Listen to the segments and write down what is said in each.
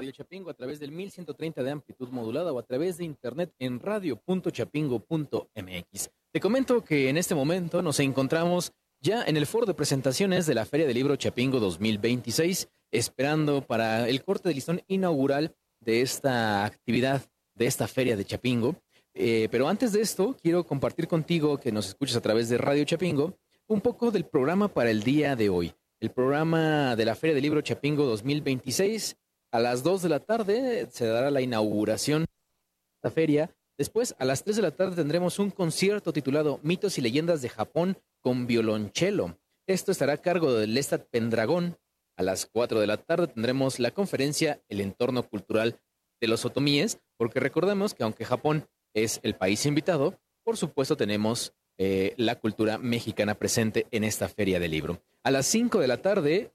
Radio Chapingo a través del 1130 de amplitud modulada o a través de internet en radio.chapingo.mx. Te comento que en este momento nos encontramos ya en el foro de presentaciones de la Feria del Libro Chapingo 2026, esperando para el corte de listón inaugural de esta actividad, de esta Feria de Chapingo. Pero antes de esto, quiero compartir contigo, que nos escuches a través de Radio Chapingo, un poco del programa para el día de hoy. El programa de la Feria del Libro Chapingo 2026, a las 2 de la tarde se dará la inauguración de esta feria. Después, a las 3 de la tarde, tendremos un concierto titulado Mitos y Leyendas de Japón con violonchelo. Esto estará a cargo de Lestat Pendragón. A las 4 de la tarde tendremos la conferencia El entorno cultural de los otomíes, porque recordemos que aunque Japón es el país invitado, por supuesto tenemos la cultura mexicana presente en esta feria del libro. A las 5 de la tarde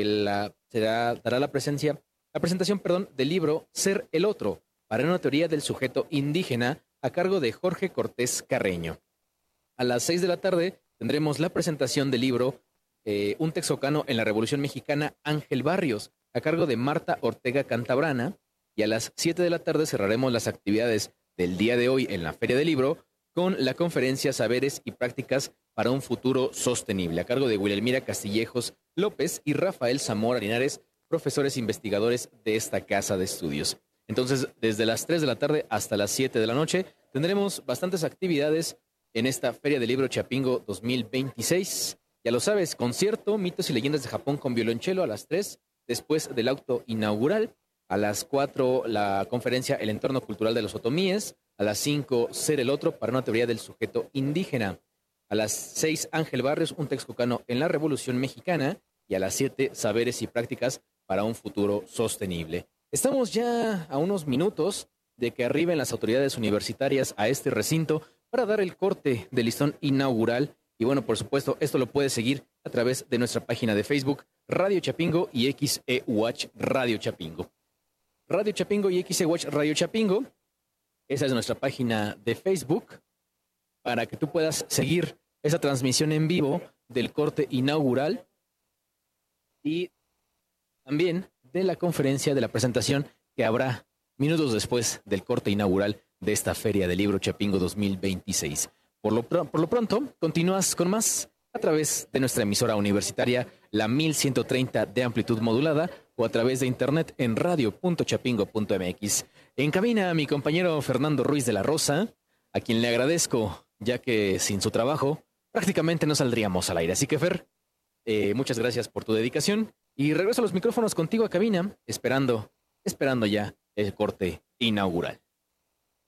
dará la presentación del libro Ser el Otro, para una teoría del sujeto indígena, a cargo de Jorge Cortés Carreño. A las 6 de la tarde tendremos la presentación del libro Un texocano en la Revolución Mexicana, Ángel Barrios, a cargo de Marta Ortega Cantabrana. Y a las 7 de la tarde cerraremos las actividades del día de hoy en la Feria del Libro con la conferencia Saberes y Prácticas para un Futuro Sostenible, a cargo de Wilhelmina Castillejos López y Rafael Zamora Linares, profesores investigadores de esta casa de estudios. Entonces, desde las 3 de la tarde hasta las 7 de la noche, tendremos bastantes actividades en esta Feria del Libro Chapingo 2026. Ya lo sabes, concierto, mitos y leyendas de Japón con violonchelo a las 3, después del auto inaugural. A las 4, la conferencia El entorno cultural de los otomíes. A las 5, Ser el Otro, para una teoría del sujeto indígena. A las 6, Ángel Barrios, un texcocano en la Revolución Mexicana. Y a las 7, Saberes y Prácticas para un Futuro Sostenible. Estamos ya a unos minutos de que arriben las autoridades universitarias a este recinto para dar el corte del listón inaugural. Y bueno, por supuesto, esto lo puedes seguir a través de nuestra página de Facebook, Radio Chapingo y XEWatch Radio Chapingo. Radio Chapingo y XEWatch Radio Chapingo. Esa es nuestra página de Facebook para que tú puedas seguir esa transmisión en vivo del corte inaugural y también de la conferencia, de la presentación que habrá minutos después del corte inaugural de esta Feria del Libro Chapingo 2026. Por lo pronto, continúas con más a través de nuestra emisora universitaria, la 1130 de amplitud modulada, o a través de internet en radio.chapingo.mx. En cabina, mi compañero Fernando Ruiz de la Rosa, a quien le agradezco, ya que sin su trabajo prácticamente no saldríamos al aire. Así que, Fer, muchas gracias por tu dedicación y regreso a los micrófonos contigo a cabina, esperando ya el corte inaugural.